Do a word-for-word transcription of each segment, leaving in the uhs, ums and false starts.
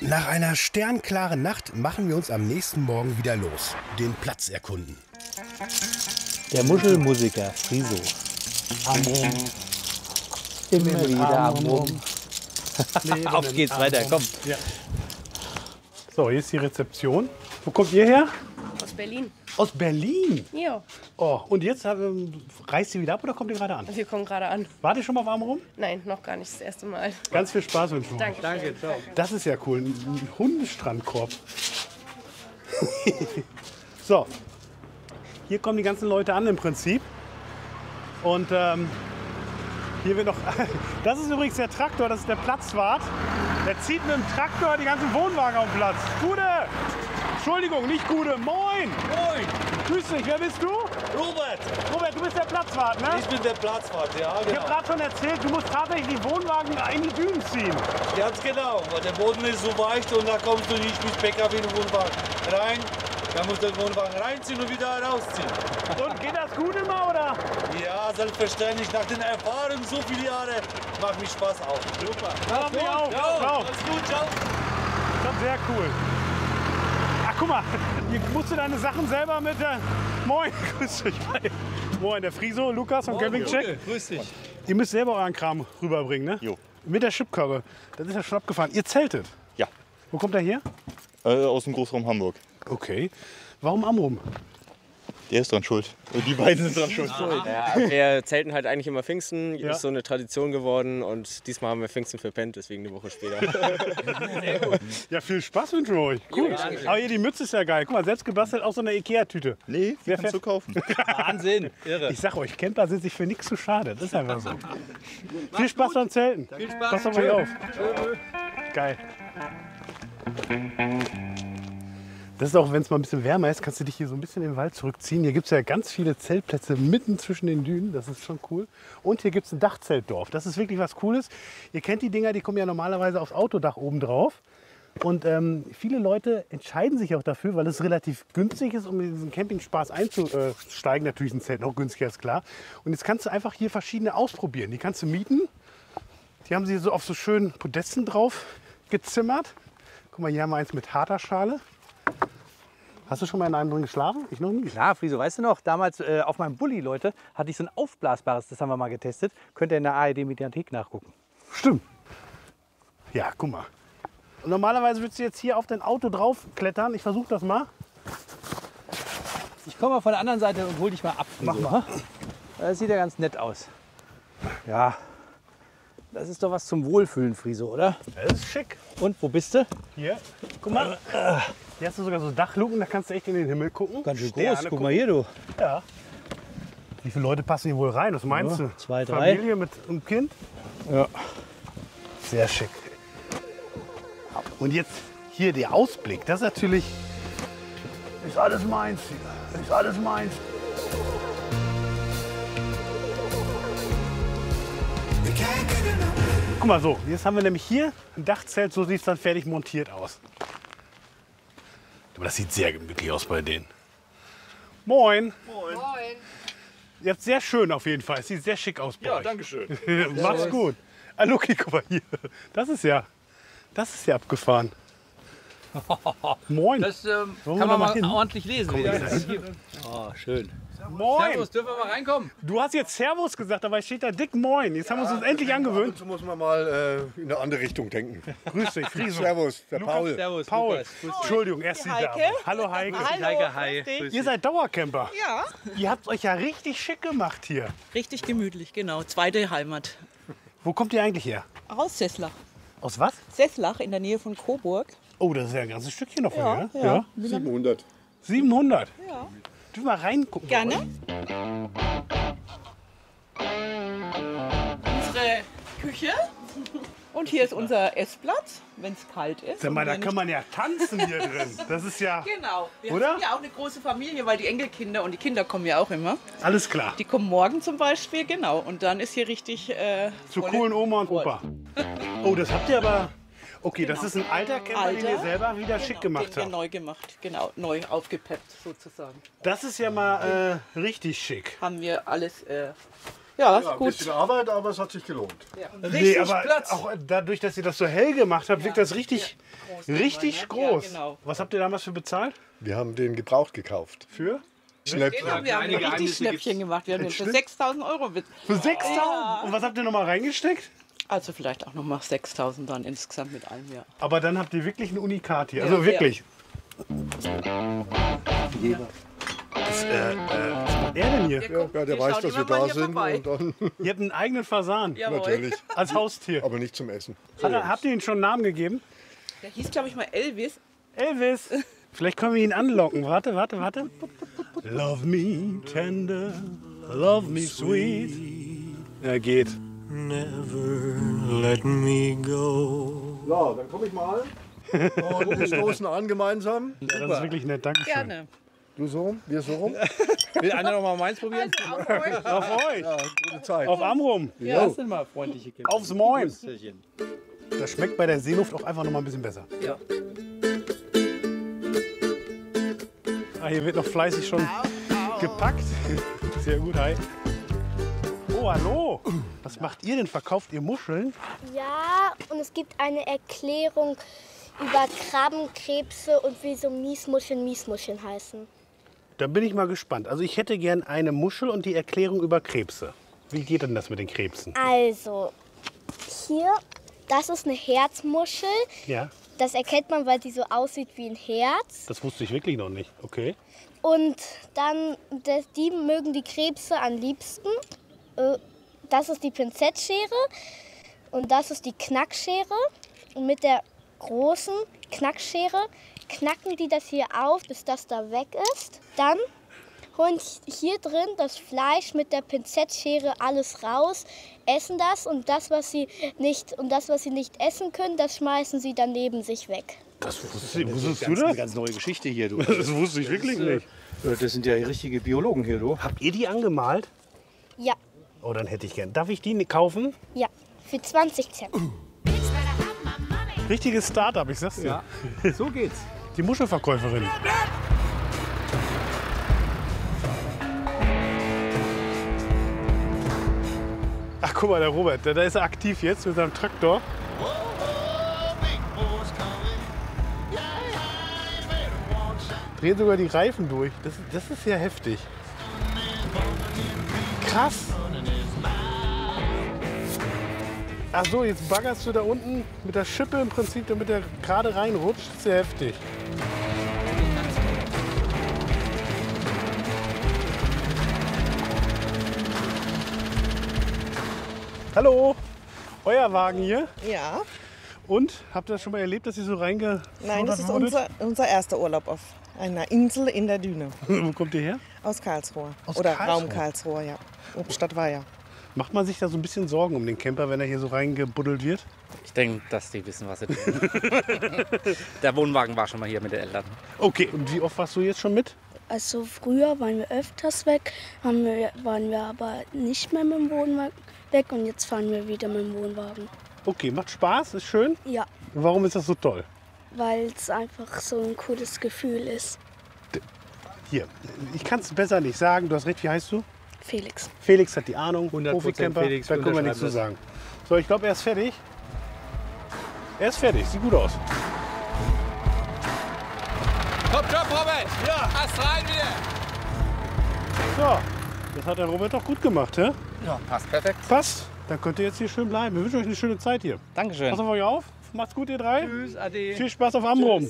Nach einer sternklaren Nacht machen wir uns am nächsten Morgen wieder los. Den Platz erkunden. Der Muschelmusiker Friso. Amrum. Immer wieder Amrum. Auf geht's weiter, komm. Ja. So, hier ist die Rezeption. Wo kommt ihr her? Aus Berlin. Aus Berlin? Ja. Oh, und jetzt ähm, reist ihr wieder ab oder kommt ihr gerade an? Wir kommen gerade an. Wart ihr schon mal auf Amrum? Nein, noch gar nicht. Das erste Mal. Ganz viel Spaß wünschen wir euch. Danke. Danke, ciao. Das ist ja cool. Ein Hundestrandkorb. So. Hier kommen die ganzen Leute an im Prinzip. Und ähm, hier wird noch. Das ist übrigens der Traktor, das ist der Platzwart. Der zieht mit dem Traktor die ganzen Wohnwagen auf den Platz. Gude! Entschuldigung, nicht Gude. Moin! Moin! Grüß dich, wer bist du? Robert! Robert, du bist der Platzwart, ne? Ich bin der Platzwart, ja, Ich habe genau. gerade schon erzählt, du musst tatsächlich die Wohnwagen in die Dünen ziehen. Ganz genau, weil der Boden ist so weich und da kommst du nicht mit P K W in den Wohnwagen rein. Da musst du den Wohnwagen reinziehen und wieder rausziehen. Und geht das gut immer, oder? Ja, selbstverständlich. Nach den Erfahrungen so viele Jahre macht mich Spaß auch. Super. Hör mich auf. Ciao. Ciao. Alles gut, ciao. Das ist sehr cool. Ach, guck mal, hier musst du deine Sachen selber mit der... Moin, grüß dich. Moin, der Friso, Lukas vom Campingcheck. Grüß dich. Ihr müsst selber euren Kram rüberbringen, ne? Jo. Mit der Chipkarre. Das ist ja schon abgefahren. Ihr zeltet? Ja. Wo kommt er her? Äh, aus dem Großraum Hamburg. Okay. Warum Amrum? Der ist dran schuld. Und die beiden sind dran schuld. Ja, wir zelten halt eigentlich immer Pfingsten, Ja. ist so eine Tradition geworden und diesmal haben wir Pfingsten verpennt, deswegen eine Woche später. Ja, viel Spaß wünschen wir euch. Cool. Aber hier, die Mütze ist ja geil. Guck mal, selbst gebastelt aus so einer Ikea-Tüte. Nee, Wer die kannst du fährt- kaufen. Wahnsinn, irre. Ich sag euch, Camper sind sich für nichts zu schade. Das ist einfach so. Viel Spaß beim Zelten. Viel Spaß. Passt auf euch auf. Geil. Das ist auch, wenn es mal ein bisschen wärmer ist, kannst du dich hier so ein bisschen in den Wald zurückziehen. Hier gibt es ja ganz viele Zeltplätze mitten zwischen den Dünen. Das ist schon cool. Und hier gibt es ein Dachzeltdorf. Das ist wirklich was Cooles. Ihr kennt die Dinger, die kommen ja normalerweise aufs Autodach oben drauf. Und ähm, viele Leute entscheiden sich auch dafür, weil es relativ günstig ist, um in diesen Campingspaß einzusteigen. Natürlich ist ein Zelt noch günstiger, ist klar. Und jetzt kannst du einfach hier verschiedene ausprobieren. Die kannst du mieten. Die haben sie so auf so schönen Podesten drauf gezimmert. Guck mal, hier haben wir eins mit harter Schale. Hast du schon mal in einem drin geschlafen? Ich noch nie. Ja, Friso, weißt du noch, damals äh, auf meinem Bulli, Leute, hatte ich so ein aufblasbares, das haben wir mal getestet. Könnt ihr in der A R D-Mediathek nachgucken. Stimmt. Ja, guck mal. Und normalerweise würdest du jetzt hier auf dein Auto drauf klettern. Ich versuche das mal. Ich komme mal von der anderen Seite und hol dich mal ab. Friso. Mach mal. Das sieht ja ganz nett aus. Ja, das ist doch was zum Wohlfühlen, Friso, oder? Das ist schick. Und, wo bist du? Hier, guck mal. Hier hast du sogar so Dachluken, da kannst du echt in den Himmel gucken. Ganz schön Sterne groß, guck gucken. mal hier, du. Ja. Wie viele Leute passen hier wohl rein? Was meinst Ja, du? zwei, drei. Familie mit einem Kind? Ja. Sehr schick. Und jetzt hier der Ausblick. Das ist natürlich... Ist alles meins hier. Ist alles meins. Guck mal so, jetzt haben wir nämlich hier ein Dachzelt, so sieht es dann fertig montiert aus. Aber das sieht sehr gemütlich aus bei denen. Moin. Moin. Ihr habt sehr schön auf jeden Fall. Es sieht sehr schick aus bei Ja, euch. danke schön. Macht's gut. Ah, Luki, guck mal hier. Das ist ja, das ist ja abgefahren. Moin. Das ähm, Wollen wir kann da man mal mal hin? ordentlich lesen. Wieder. Oh, schön. Moin. Servus, dürfen wir mal reinkommen? Du hast jetzt Servus gesagt, aber es steht da dick Moin. Jetzt haben wir uns endlich angewöhnt. Dazu muss man mal äh, in eine andere Richtung denken. Grüß dich, Friso. Servus, der Paul. Servus, Paul. Lukas. Grüß dich. Entschuldigung, erst die Dame. Hallo Heike. Heike, hi. Grüß Ihr seid Dauercamper. Ja, Ihr habt euch ja richtig schick gemacht hier. richtig gemütlich, genau. Zweite Heimat. Wo kommt ihr eigentlich her? Aus Sesslach. Aus was? Sesslach in der Nähe von Coburg. Oh, das ist ja ein ganzes Stückchen noch von Ja, hier. ja. siebenhundert. siebenhundert. Ja. Dürfen wir mal reingucken? bei Gerne. euch? Unsere Küche. Und hier ist unser Essplatz, wenn es kalt ist. Sag mal, Und da wenn kann nicht- man ja tanzen hier drin. Das ist ja Genau. Wir Oder? sind ja auch eine große Familie, weil die Enkelkinder und die Kinder kommen ja auch immer. alles klar. Die kommen morgen zum Beispiel, genau. Und dann ist hier richtig... Äh, Zu volle coolen Oma und Furt. Opa. Oh, das habt ihr aber... Okay, das Genau. ist ein alter Camper, den ihr Alter. selber wieder Genau, schick gemacht den wir habt. neu gemacht, genau, neu aufgepeppt sozusagen. Das ist ja mal äh, richtig schick. Haben wir alles äh, Ja, ist Ja, ein gut. bisschen Arbeit, aber es hat sich gelohnt. Nee, aber auch dadurch, dass ihr das so hell gemacht habt, wirkt das richtig, richtig groß. Ja, genau. Was habt ihr damals für bezahlt? Wir haben den gebraucht gekauft. Für? Schnäppchen. Ja, wir haben Kleine richtig Geheimnisse Schnäppchen gemacht. Wir haben den für sechstausend Euro. mit- Für sechstausend? Und was habt ihr nochmal reingesteckt? Also vielleicht auch nochmal sechstausend dann insgesamt mit allem, ja. Aber dann habt ihr wirklich ein Unikat hier. Also Ja, wirklich. Was, äh, äh, was macht er denn hier? Ja, ja, der Wir weiß, schauen dass wir immer mal da hier sind. vorbei. Und dann Ihr habt einen eigenen Fasan Jawohl. natürlich. als Haustier. Aber nicht zum Essen. Hat er, habt ihr ihm schon einen Namen gegeben? Der hieß, glaube ich, mal Elvis. Elvis. Vielleicht können wir ihn anlocken. Warte, warte, warte. Love me tender, love me sweet. Ja, geht. Let me go. Ja, dann komme ich mal. Und wir stoßen an gemeinsam. Ja, das ist wirklich nett. Dankeschön. Gerne. Du so rum, wir so rum. Will einer noch mal meins probieren? Auf euch. Ja, gute Zeit. Auf Amrum. Ja, das sind mal freundliche Kinder. Aufs Moin. Tschüsschen. Das schmeckt bei der Seeluft auch einfach noch mal ein bisschen besser. Ja. Ah, hier wird noch fleißig schon gepackt. Sehr gut, hi. Oh, hallo. Was macht ihr denn? Verkauft ihr Muscheln? Ja, und es gibt eine Erklärung über Krabbenkrebse und wieso Miesmuscheln Miesmuscheln heißen. Da bin ich mal gespannt. Also ich hätte gern eine Muschel und die Erklärung über Krebse. Wie geht denn das mit den Krebsen? Also, hier, das ist eine Herzmuschel. Ja, Das erkennt man, weil die so aussieht wie ein Herz. das wusste ich wirklich noch nicht. Okay. Und dann, das, die mögen die Krebse am liebsten. Äh, Das ist die Pinzettschere und das ist die Knackschere. Und mit der großen Knackschere knacken die das hier auf, bis das da weg ist. Dann holen hier drin das Fleisch mit der Pinzettschere alles raus, essen das und das, was sie nicht, und das, was sie nicht essen können, das schmeißen sie dann neben sich weg. Das wusstest, wusstest du Ganz, das? eine ganz neue Geschichte hier, du. Das wusste ich wirklich nicht. Das sind ja richtige Biologen hier, du. Habt ihr die angemalt? Ja, Oh, dann hätte ich gern. Darf ich die kaufen? ja, für zwanzig Cent. Richtiges Start-up, ich sag's dir. Ja, so geht's. Die Muschelverkäuferin. Ach, guck mal, der Robert, da da ist er aktiv jetzt mit seinem Traktor. Dreht sogar die Reifen durch. Das, das ist ja heftig. Krass. Ach so, jetzt baggerst du da unten mit der Schippe im Prinzip, damit er gerade reinrutscht. Das ist ja heftig. Hallo, euer Wagen hier. Ja, Und, habt ihr das schon mal erlebt, dass ihr so reinge... nein, das ist wurdet? unser, unser erster Urlaub auf einer Insel in der Düne. Wo kommt ihr her? Aus Karlsruhe. Aus Oder Karlsruhe? Raum Karlsruhe, ja. Obstadt war ja. Macht man sich da so ein bisschen Sorgen um den Camper, wenn er hier so reingebuddelt wird? Ich denke, dass die wissen, was sie tun. Der Wohnwagen war schon mal hier mit den Eltern. Okay, und wie oft warst du jetzt schon mit? Also früher waren wir öfters weg, haben wir, waren wir aber nicht mehr mit dem Wohnwagen weg und jetzt fahren wir wieder mit dem Wohnwagen. Okay, macht Spaß, ist schön. Ja, Warum ist das so toll? weil es einfach so ein cooles Gefühl ist. Hier, ich kann es besser nicht sagen. Du hast recht, wie heißt du? Felix. Felix hat die Ahnung, hundert Prozent Profi-Camper, Felix, da können wir nichts zu unterschreiben sagen. So, ich glaube, er ist fertig. Er ist fertig, sieht gut aus. Top Job, Robert! Ja! Ast rein wieder! So, das hat der Robert doch gut gemacht, hä? Ja, passt perfekt. Passt, dann könnt ihr jetzt hier schön bleiben. Wir wünschen euch eine schöne Zeit hier. Dankeschön. Pass auf euch auf, macht's gut, ihr drei. Tschüss, ade. Viel Spaß auf Amrum.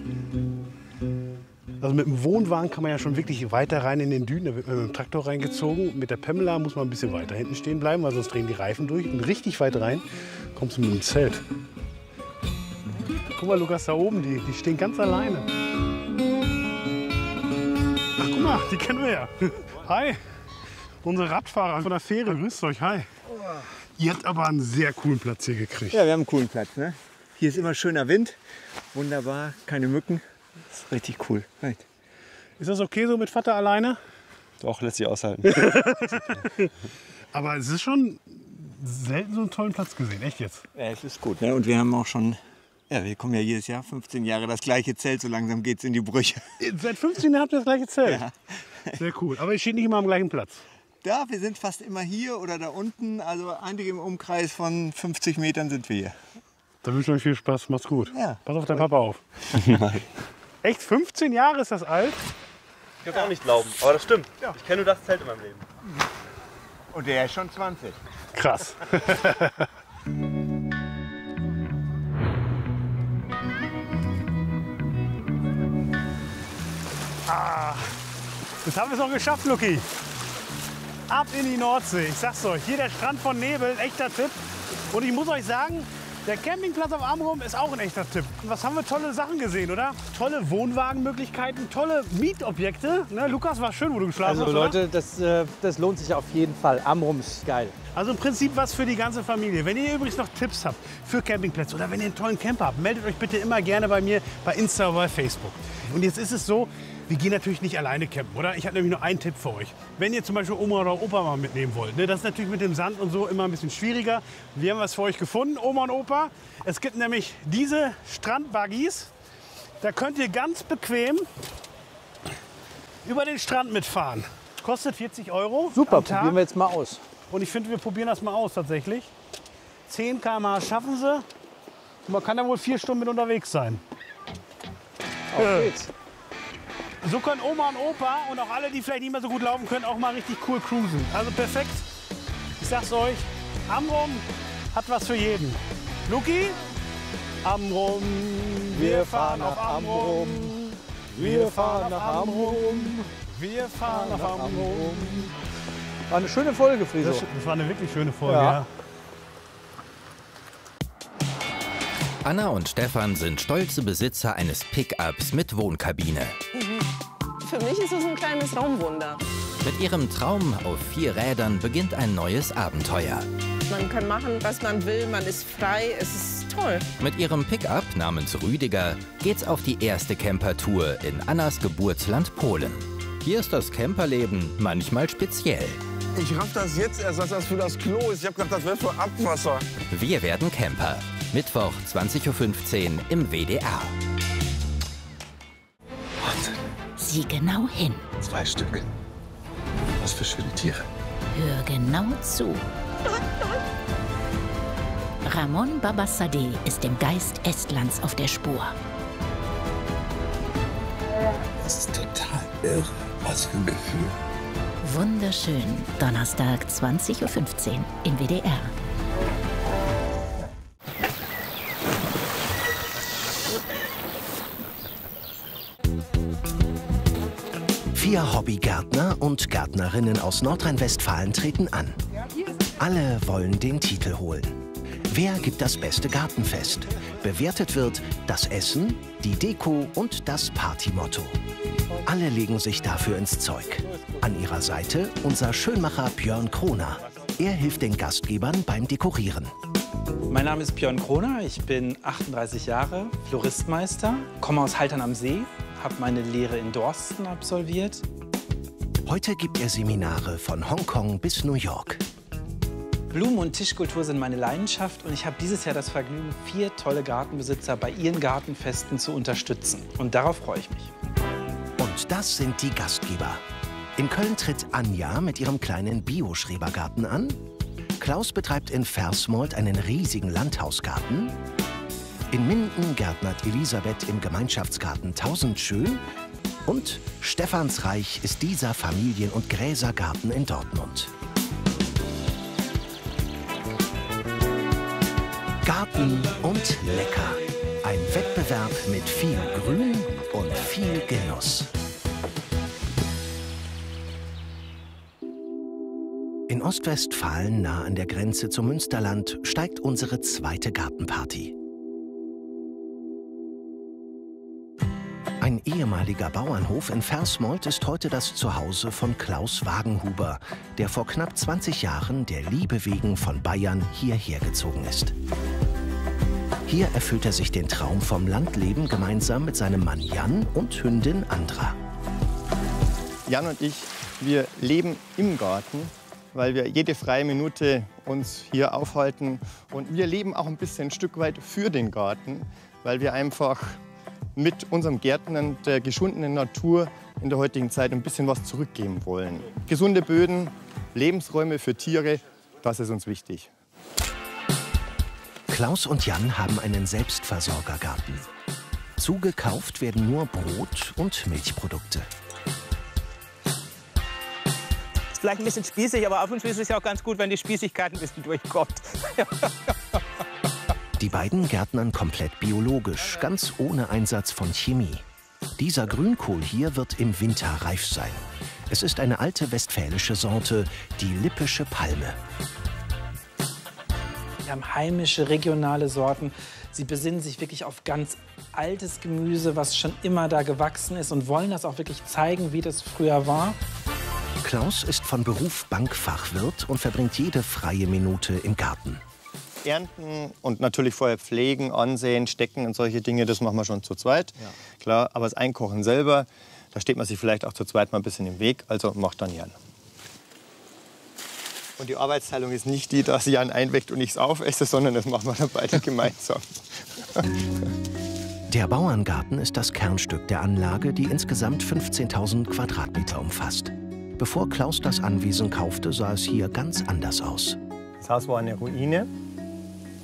Also mit dem Wohnwagen kann man ja schon wirklich weiter rein in den Dünen. Da wird man mit dem Traktor reingezogen. Mit der Pamela muss man ein bisschen weiter hinten stehen bleiben, weil sonst drehen die Reifen durch. Und richtig weit rein kommst du mit dem Zelt. Guck mal, Lukas, da oben, die, die stehen ganz alleine. Ach, guck mal, die kennen wir ja. Hi, unsere Radfahrer von der Fähre. Grüßt euch, hi. Ihr habt aber einen sehr coolen Platz hier gekriegt. Ja, wir haben einen coolen Platz. Ne? Hier ist immer schöner Wind. Wunderbar, keine Mücken. Das ist richtig cool. Right. Ist das okay so mit Vater alleine? Doch, lässt sich aushalten. Aber es ist schon selten so einen tollen Platz gesehen, echt jetzt. Ja, es ist gut. Ne? Und wir haben auch schon, ja, wir kommen ja jedes Jahr fünfzehn Jahre das gleiche Zelt. So langsam geht es in die Brüche. Seit fünfzehn Jahren habt ihr das gleiche Zelt? Ja. Sehr cool. Aber ihr steht nicht immer am gleichen Platz? da. Wir sind fast immer hier oder da unten. Also eigentlich im Umkreis von fünfzig Metern sind wir hier. Dann wünsche ich euch viel Spaß. Macht's gut. Ja. Pass auf deinen Papa auf. Echt? fünfzehn Jahre ist das alt? Ich kann es auch nicht glauben, aber das stimmt. Ja. Ich kenne nur das Zelt in meinem Leben. Und der ist schon zwanzig. Krass. Ah, das haben wir es noch geschafft, Lucky. Ab in die Nordsee. Ich sag's euch, hier der Strand von Nebel, echter Tipp. Und ich muss euch sagen, der Campingplatz auf Amrum ist auch ein echter Tipp. Was haben wir tolle Sachen gesehen, oder? Tolle Wohnwagenmöglichkeiten, tolle Mietobjekte. Ne, Lukas, war schön, wo du geschlafen Also hast, Leute, oder? das, äh, das lohnt sich auf jeden Fall. Amrum ist geil. Also im Prinzip was für die ganze Familie. Wenn ihr übrigens noch Tipps habt für Campingplätze oder wenn ihr einen tollen Camper habt, meldet euch bitte immer gerne bei mir bei Insta oder bei Facebook. Und jetzt ist es so, wir gehen natürlich nicht alleine campen, oder? Ich habe nämlich nur einen Tipp für euch. Wenn ihr zum Beispiel Oma oder Opa mal mitnehmen wollt, ne, das ist natürlich mit dem Sand und so immer ein bisschen schwieriger. Wir haben was für euch gefunden, Oma und Opa. Es gibt nämlich diese Strandbuggies. Da könnt ihr ganz bequem über den Strand mitfahren. Kostet vierzig Euro. Super, am Tag. probieren wir jetzt mal aus. Und ich finde, wir probieren das mal aus tatsächlich. zehn Kilometer pro Stunde schaffen sie. Und man kann da wohl vier Stunden mit unterwegs sein. Auf geht's. So können Oma und Opa und auch alle, die vielleicht nicht mehr so gut laufen können, auch mal richtig cool cruisen. Also perfekt. Ich sag's euch, Amrum hat was für jeden. Luki? Amrum, wir fahren auf Amrum. Wir fahren nach Amrum. Wir fahren nach Amrum. War eine schöne Folge, Friso. Das, das war eine wirklich schöne Folge, Ja. ja. Anna und Stefan sind stolze Besitzer eines Pickups mit Wohnkabine. Für mich ist es ein kleines Raumwunder. Mit ihrem Traum auf vier Rädern beginnt ein neues Abenteuer. Man kann machen, was man will, man ist frei, es ist toll. Mit ihrem Pickup namens Rüdiger geht's auf die erste Campertour in Annas Geburtsland Polen. Hier ist das Camperleben manchmal speziell. Ich raff das jetzt erst, dass das für das Klo ist. Ich hab gedacht, das wäre für Abwasser. Wir werden Camper. Mittwoch zwanzig Uhr fünfzehn im W D R. Sieh genau hin. Zwei Stück. Was für schöne Tiere. Hör genau zu. Ramon Babassadeh ist dem Geist Estlands auf der Spur. Das ist total irre. Was für ein Gefühl. Wunderschön. Donnerstag zwanzig Uhr fünfzehn im W D R. Vier Hobbygärtner und Gärtnerinnen aus Nordrhein-Westfalen treten an. Alle wollen den Titel holen. Wer gibt das beste Gartenfest? Bewertet wird das Essen, die Deko und das Partymotto. Alle legen sich dafür ins Zeug. An ihrer Seite unser Schönmacher Björn Kroner. Er hilft den Gastgebern beim Dekorieren. Mein Name ist Björn Kroner, ich bin achtunddreißig Jahre, Floristmeister, komme aus Haltern am See, habe meine Lehre in Dorsten absolviert. Heute gibt er Seminare von Hongkong bis New York. Blumen- und Tischkultur sind meine Leidenschaft und ich habe dieses Jahr das Vergnügen, vier tolle Gartenbesitzer bei ihren Gartenfesten zu unterstützen. Und darauf freue ich mich. Und das sind die Gastgeber. In Köln tritt Anja mit ihrem kleinen Bio-Schrebergarten an. Klaus betreibt in Versmold einen riesigen Landhausgarten. In Minden gärtnert Elisabeth im Gemeinschaftsgarten Tausendschön. Und Stephansreich ist dieser Familien- und Gräsergarten in Dortmund. Garten und lecker. Ein Wettbewerb mit viel Grün und viel Genuss. In Ostwestfalen, nah an der Grenze zum Münsterland, steigt unsere zweite Gartenparty. Ein ehemaliger Bauernhof in Versmold ist heute das Zuhause von Klaus Wagenhuber, der vor knapp zwanzig Jahren der Liebe wegen von Bayern hierher gezogen ist. Hier erfüllt er sich den Traum vom Landleben gemeinsam mit seinem Mann Jan und Hündin Andra. Jan und ich, wir leben im Garten, weil wir jede freie Minute uns hier aufhalten. Und wir leben auch ein bisschen ein Stück weit für den Garten, weil wir einfach mit unserem Gärtnern der geschundenen Natur in der heutigen Zeit ein bisschen was zurückgeben wollen. Gesunde Böden, Lebensräume für Tiere, das ist uns wichtig. Klaus und Jan haben einen Selbstversorgergarten. Zugekauft werden nur Brot und Milchprodukte. Ist vielleicht ein bisschen spießig, aber auf und zu ist es ja auch ganz gut, wenn die Spießigkeit ein bisschen durchkommt. Die beiden gärtnern komplett biologisch, ganz ohne Einsatz von Chemie. Dieser Grünkohl hier wird im Winter reif sein. Es ist eine alte westfälische Sorte, die Lippische Palme. Wir haben heimische, regionale Sorten. Sie besinnen sich wirklich auf ganz altes Gemüse, was schon immer da gewachsen ist und wollen das auch wirklich zeigen, wie das früher war. Klaus ist von Beruf Bankfachwirt und verbringt jede freie Minute im Garten. Ernten und natürlich vorher pflegen, ansehen, stecken und solche Dinge, das machen wir schon zu zweit. Ja. Klar, aber das Einkochen selber, da steht man sich vielleicht auch zu zweit mal ein bisschen im Weg, also macht dann Jan. Und die Arbeitsteilung ist nicht die, dass Jan einweckt und ich es aufesse, sondern das machen wir dann beide gemeinsam. Der Bauerngarten ist das Kernstück der Anlage, die insgesamt fünfzehntausend Quadratmeter umfasst. Bevor Klaus das Anwesen kaufte, sah es hier ganz anders aus. Das Haus war eine Ruine.